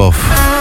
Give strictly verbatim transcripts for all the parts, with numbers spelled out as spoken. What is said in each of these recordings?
of.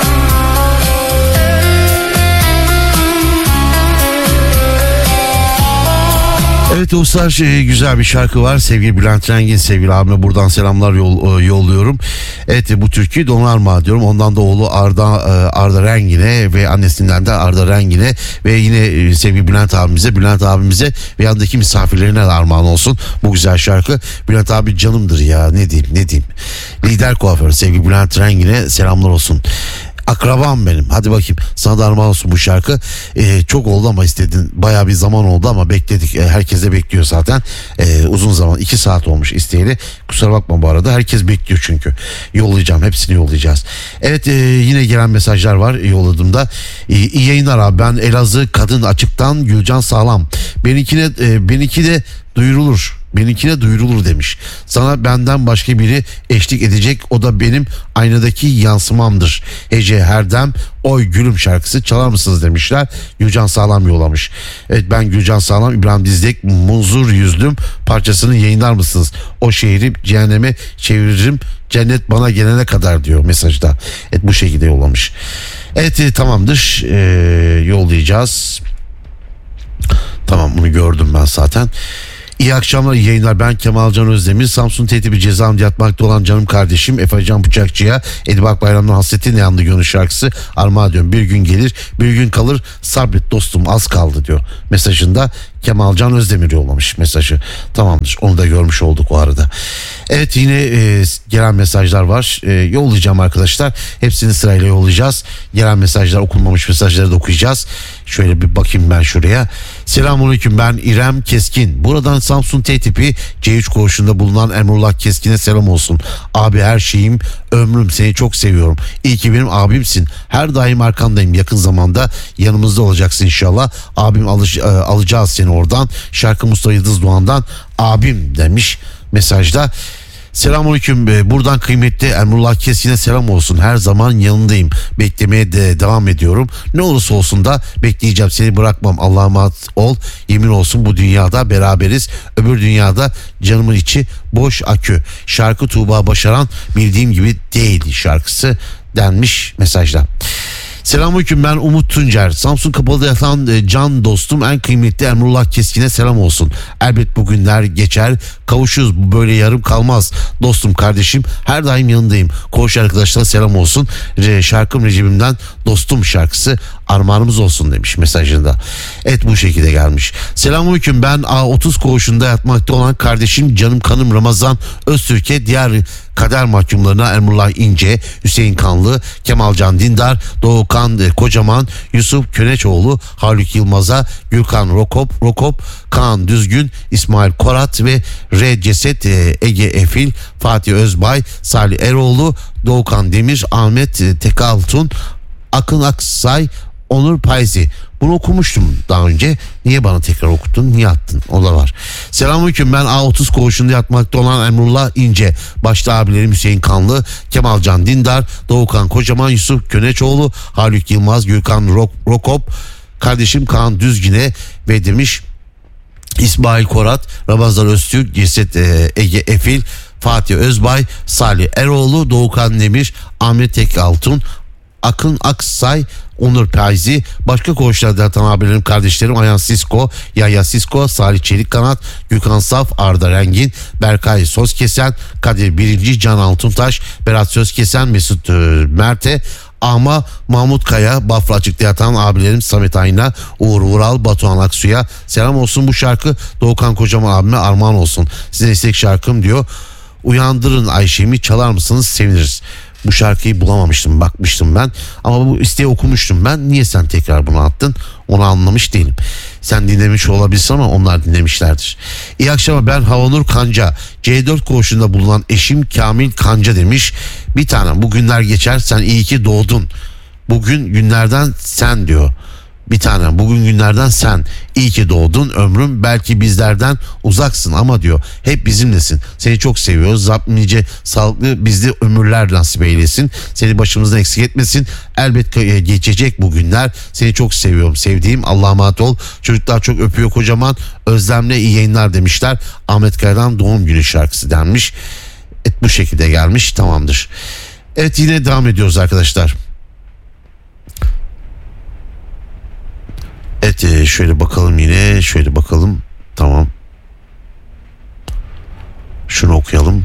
Evet dostlar, şey, güzel bir şarkı var. Sevgili Bülent Rengin, sevgili abime buradan selamlar yol, yolluyorum. Evet, bu türküyü Donarma diyorum. Ondan da oğlu Arda Arda Rengin'e ve annesinden de Arda Rengin'e ve yine sevgili Bülent abimize, Bülent abimize ve yanındaki misafirlerine de armağan olsun bu güzel şarkı. Bülent abi canımdır ya, ne diyeyim ne diyeyim. Lider kuaför sevgili Bülent Rengin'e selamlar olsun. Akrabam benim. Hadi bakayım, sana da armağan olsun bu şarkı. Ee, çok oldu ama istedin. Bayağı bir zaman oldu ama bekledik. Ee, herkes de bekliyor zaten. Ee, uzun zaman, iki saat olmuş isteyeli. Kusura bakma bu arada. Herkes bekliyor çünkü. Yollayacağım. Hepsini yollayacağız. Evet, e, yine gelen mesajlar var yolladığımda. E, iyi yayınlar abi. Ben Elazığ Kadın Açık'tan Gülcan Sağlam. Benimkine, e, benimki de duyurulur. Benimkine duyurulur demiş. Sana benden başka biri eşlik edecek. O da benim aynadaki yansımamdır. Ece Herdem Oy Gülüm şarkısı çalar mısınız demişler. Gülcan Sağlam yollamış. Evet, ben Gülcan Sağlam, İbrahim Dizdek Muzur Yüzlüm parçasını yayınlar mısınız? O şehri cehenneme çeviririm, cennet bana gelene kadar diyor mesajda. Evet, bu şekilde yollamış. Evet, e, tamamdır. E, yollayacağız. Tamam, bunu gördüm ben zaten. İyi akşamlar, iyi yayınlar. Ben Kemalcan Özdemir. Samsun Tertibi cezamda yatmakta olan canım kardeşim Efecan Bıçakçı'ya Edip Akbayram'dan Hasretin Yandı Gönül şarkısı armağan ediyorum. Bir gün gelir, bir gün kalır, sabret dostum az kaldı diyor mesajında. Kemalcan Özdemir yollamış mesajı. Tamamdır, onu da görmüş olduk o arada. Evet, yine e, gelen mesajlar var. E, yollayacağım arkadaşlar. Hepsini sırayla yollayacağız. Gelen mesajlar, okunmamış mesajları da okuyacağız. Şöyle bir bakayım ben şuraya. Selamünaleyküm, ben İrem Keskin. Buradan Samsun T tipi C üç koğuşunda bulunan Emrullah Keskin'e selam olsun. Abi her şeyim, ömrüm, seni çok seviyorum. İyi ki benim abimsin. Her daim arkandayım. Yakın zamanda yanımızda olacaksın inşallah. Abim alıc- alacağız seni oradan. Şarkı Mustafa Yıldız Doğan'dan abim demiş mesajda. Selamünaleyküm. Buradan kıymetli Emrullah Keskin'e selam olsun. Her zaman yanındayım. Beklemeye de devam ediyorum. Ne olursa olsun da bekleyeceğim. Seni bırakmam. Allah'a emanet ol. Yemin olsun bu dünyada beraberiz. Öbür dünyada canımın içi boş akü. Şarkı Tuğba Başaran bildiğim gibi değil şarkısı denmiş mesajda. Selamünaleyküm, ben Umut Tuncer. Samsun Kapalı'da yatan e, can dostum, en kıymetli Emrullah Keskin'e selam olsun. Elbet bu günler geçer, kavuşuruz, bu böyle yarım kalmaz. Dostum, kardeşim, her daim yanındayım. Koğuş arkadaşlara selam olsun. Re, şarkım Recep'imden dostum şarkısı armağanımız olsun demiş mesajında. Evet, bu şekilde gelmiş. Selamünaleyküm, ben A otuz koğuşunda yatmakta olan kardeşim canım kanım Ramazan Öztürk'e, diğer kader mahkumlarına Emrullah İnce, Hüseyin Kanlı, Kemalcan Dindar, Doğukan Kocaman, Yusuf Köneçoğlu, Haluk Yılmaz'a, Gürkan Rokop, Rokop, Kaan Düzgün, İsmail Korat ve R Ceset, Ege Efil, Fatih Özbay, Salih Eroğlu, Doğukan Demir, Ahmet Tekaltun, Akın Aksay, Onur Payzi. Bunu okumuştum daha önce. Niye bana tekrar okuttun? Niye attın? O da var. Selamünaleyküm, ben A otuz koğuşunda yatmakta olan Emrullah İnce. Başta abilerim Hüseyin Kanlı, Kemalcan Dindar, Doğukan Kocaman, Yusuf Köneçoğlu, Haluk Yılmaz, Gürkan Rok, Rokop, kardeşim Kaan Düzgün'e ve demiş İsmail Korat, Ramazan Öztürk, Ceset e, Ege Efil, Fatih Özbay, Salih Eroğlu, Doğukan Demir, Ahmet Tekaltun, Akın Aksay, Onur Payzi, başka koğuşlarda yatan abilerim kardeşlerim Ayhan Sisko, Yahya Sisko, Salih Çelikkanat, Gökhan Saf, Arda Rengin, Berkay Sözkesen, Kadir Birinci, Can Altuntaş, Berat Sözkesen, Mesut e, Mert'e, ama Mahmut Kaya, Bafra Açık'ta yatan abilerim Samet Ayna, Uğur Vural, Batuhan Aksu'ya selam olsun. Bu şarkı Doğukan Kocaman abime armağan olsun. Size istek şarkım diyor. Uyandırın Ayşe'mi çalar mısınız, seviniriz. Bu şarkıyı bulamamıştım, bakmıştım ben ama bu isteği okumuştum ben. Niye sen tekrar bunu attın, onu anlamış değilim. Sen dinlemiş olabilirsin ama onlar dinlemişlerdir. İyi akşamlar, ben Havanur Kanca. C dört koğuşunda bulunan eşim Kamil Kanca demiş. Bir tanem, bu günler geçer, sen iyi ki doğdun. Bugün günlerden sen diyor. Bir tanem, bugün günlerden sen iyi ki doğdun ömrüm, belki bizlerden uzaksın ama diyor hep bizimlesin, seni çok seviyoruz. Rabbim nice sağlıklı bizde ömürler nasip eylesin, seni başımızdan eksik etmesin, elbet geçecek bu günler, seni çok seviyorum sevdiğim, Allah'a emanet ol, çocuklar çok öpüyor kocaman, özlemle iyi yayınlar demişler. Ahmet Kaya'dan doğum günü şarkısı denmiş. Evet, bu şekilde gelmiş, tamamdır. Evet, yine devam ediyoruz arkadaşlar. Evet, e, şöyle bakalım yine şöyle bakalım. Tamam. Şunu okuyalım.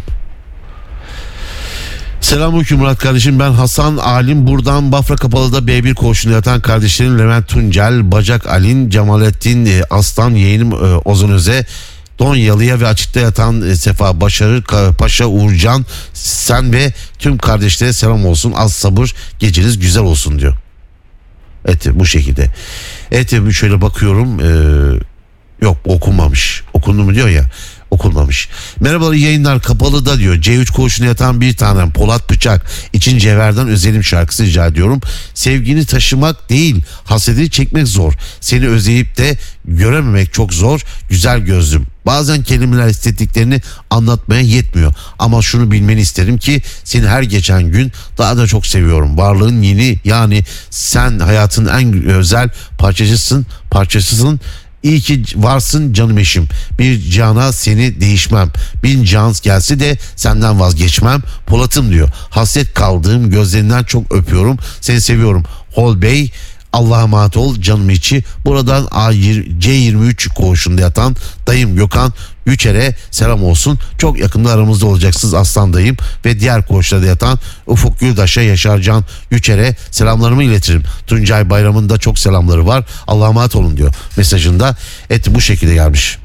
Selamünaleyküm Murat kardeşim, ben Hasan Alim, buradan Bafra Kapalı'da B bir koğuşunda yatan kardeşlerim Levent Tuncel, Bacak Alin, Cemalettin e, Aslan, yeğenim e, Ozan Öze, Donyalı'ya ve açıkta yatan e, Sefa Başarı, Ka- Paşa Uğurcan, sen ve tüm kardeşlere selam olsun, az sabır, geceniz güzel olsun diyor. Evet, bu şekilde. Evet, şöyle bakıyorum, ee, yok okunmamış, okundu mu diyor ya, okunmamış. Merhabalar, yayınlar, Kapalı'da diyor C üç koğuşuna yatan bir tanem Polat Bıçak için Cevher'den özelim şarkısı rica ediyorum. Sevgini taşımak değil, hasretini çekmek zor, seni özleyip de görememek çok zor güzel gözlüm. Bazen kelimeler istediklerini anlatmaya yetmiyor. Ama şunu bilmeni isterim ki seni her geçen gün daha da çok seviyorum. Varlığın yeni, yani sen hayatın en özel parçacısın, parçasısın. İyi ki varsın canım eşim. Bir cana seni değişmem. Bin can gelse de senden vazgeçmem. Polat'ım diyor. Hasret kaldığım gözlerinden çok öpüyorum. Seni seviyorum. Hol Bey, Allah'a emanet ol canım içi. Buradan C yirmi üç koğuşunda yatan dayım Gökhan Güçer'e selam olsun. Çok yakında aramızda olacaksınız aslan dayım. Ve diğer koğuşlarda yatan Ufuk Güldaş'a, Yaşarcan Güçer'e selamlarımı iletirim. Tuncay Bayram'ın da çok selamları var. Allah'a emanet olun diyor mesajında. Evet, bu şekilde gelmiş.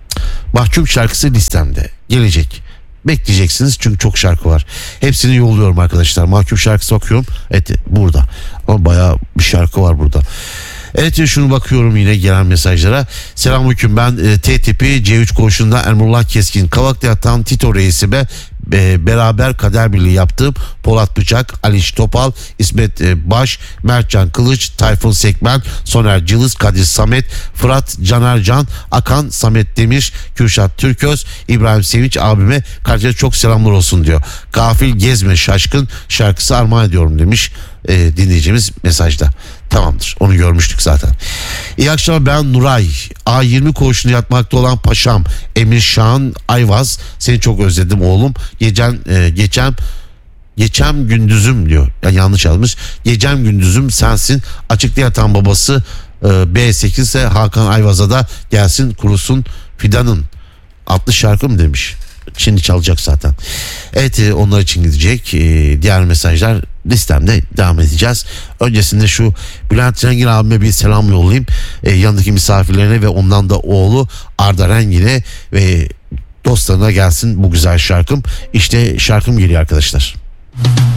Mahkum şarkısı listemde gelecek. Bekleyeceksiniz çünkü çok şarkı var. Hepsini yolluyorum arkadaşlar. Mahkum şarkısı okuyorum. Evet, burada. Ama bayağı bir şarkı var burada. Evet, şunu bakıyorum yine gelen mesajlara. Selamünaleyküm, ben e, T tipi C üç koğuşunda Emrullah Keskin, Kavak'ta yatan Tito reisi ve e, beraber kader birliği yaptığım Polat Bıçak, Aliş Topal, İsmet e, Baş, Mertcan Kılıç, Tayfun Sekmen, Soner Cılız, Kadir Samet, Fırat Canercan, Akan Samet Demir, Kürşat Türköz, İbrahim Sevinç abime kardeşler çok selamlar olsun diyor. Gafil Gezme Şaşkın şarkısı armağan ediyorum demiş e, dinleyicimiz mesajda. Tamamdır, onu görmüştük zaten. İyi akşamlar, ben Nuray, A yirmi koğuşunda yatmakta olan paşam Emir Şahan Ayvaz, seni çok özledim oğlum. Geçen e, geçen geçen gündüzüm diyor. Yani yanlış yazmış. Gecem gündüzüm sensin. Açıkta yatan babası e, B sekiz ise Hakan Ayvaz'a da gelsin kurusun fidanın adlı şarkı mı demiş. Şimdi çalacak zaten. Evet, onlar için gidecek. Ee, diğer mesajlar listemde devam edeceğiz. Öncesinde şu Bülent Rengin abime bir selam yollayayım. Ee, yanındaki misafirlerine ve ondan da oğlu Arda Rengin'e ve dostlarına gelsin bu güzel şarkım. İşte şarkım geliyor arkadaşlar.